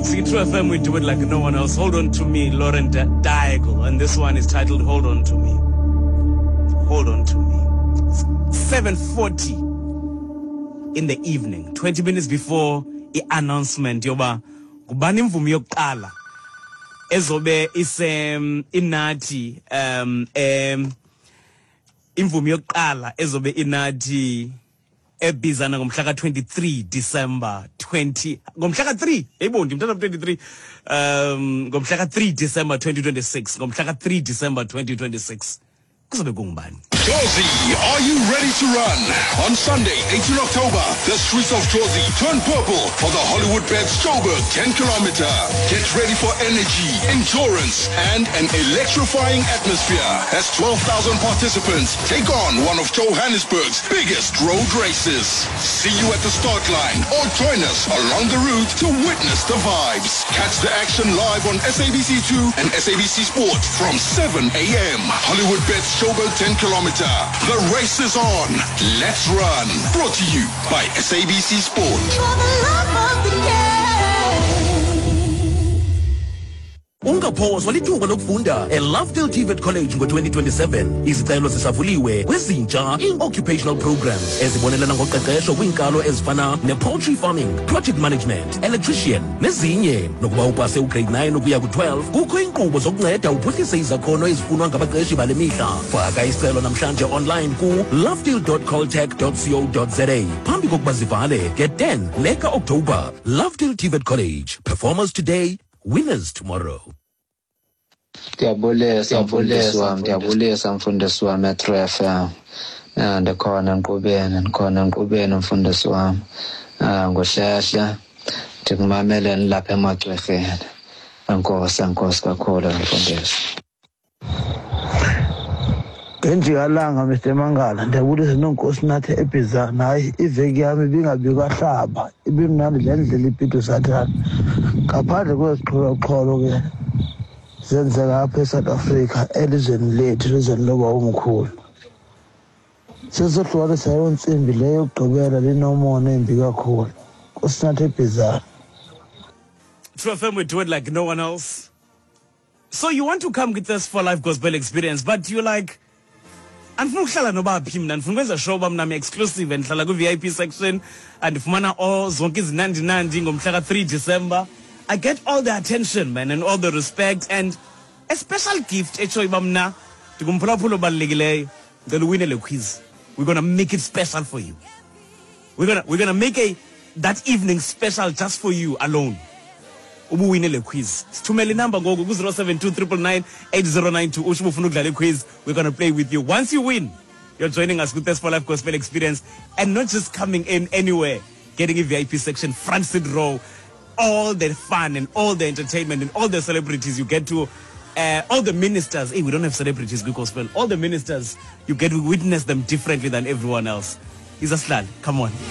See, True FM, we do it like no one else. Hold on to me, Lauren Daigle. And this one is titled Hold On To Me. Hold on to me. 7:40 in the evening, 20 minutes before the announcement. Yoba, kubani mvumi yokuqala ezobe inathi imvumi yokuqala ezobe inathi ebizana ngomhla ka 23 December 20 ngomhla ka 3 eyibondi mntana 23 ngomhla ka 3 December 2026 ngomhla ka 3 December 2026 kuzobe kungubani? Jozi, are you ready to run? On Sunday, 18 October, the streets of Jozi turn purple for the Hollywood Bets Joburg 10-kilometer. Get ready for energy, endurance, and an electrifying atmosphere as 12,000 participants take on one of Johannesburg's biggest road races. See you at the start line or join us along the route to witness the vibes. Catch the action live on SABC2 and SABC Sport from 7 a.m. Hollywood Bets Joburg 10-kilometer. The race is on. Let's run. Brought to you by SABC Sport. For the love of the Ungaphoswa lithuba lokufunda eLovedale TVET College ngo-2027. Izicelo zisavuliwe kwezintsha in-occupational programs ezibonelana ngoqeqesho kwiinkalo ezifana ne-poultry farming, project management, electrician nezinye. Nokuba upase ugrade 9 ukuya ku-12 kukho iinkqubo zokunceda uphuhlise izakhono ezifunwa ngabaqeqeshi bale mihla. Faka isicelo namhlanje online ku lovedale.coltech.co.za phambi kokuba zivale nge-10 leka October. Lovedale TVET College. Performers today, winners tomorrow. Ndiyabulisa mfundisi wami Metro FM. Ndikhona enkqubeni mfundisi wami. Ngosheshe ndikumamele nilapha emagxerheni. Enkosi kakhulu mfundisi. Ngenjikalanga Mr. Mangala ndiyabulisa nonkosi nathi ebhizana. Hayi iveki yami ibingabi kahlaba ibimnandi le ndlela ipito sathana ngaphandle kweziqholo ke zenzeka apha eSouth Africa elizweni lethu elizweni loba umkhulu. Sesihlukanisa yonsimbi leyo yokugqibela linomona embi kakhulu. Nkosi nathi ebhizana. True FM, we do it like no one else. So you want to come with us for live gospel experience, but you're like, andifuna ukuhlala nobaphi mina, ndifuna ukwenza show uba mna exclusive ndihlala ku-VIP section andifumana zonke izinandi ngomhla ka 3 December. I get all the attention, man, and all the respect, and a special gift etsho uba mna ndikumphulaphula obalulekileyo ngicela uwine le quiz. We're going to make it special for you. We're gonna make that evening special just for you alone. Ubuwine le quiz. Sithumele number ngoku ku 0729998092 usho ufuna ukudlala quiz. We're going to play with you. Once you win, you're joining us with this for life gospel experience, and not just coming in anywhere, getting a VIP section, front seat row, all the fun and all the entertainment and all the celebrities you get to, all the ministers. Hey, we don't have celebrities with gospel. All the ministers, you get to witness them differently than everyone else. Isaslal, come on.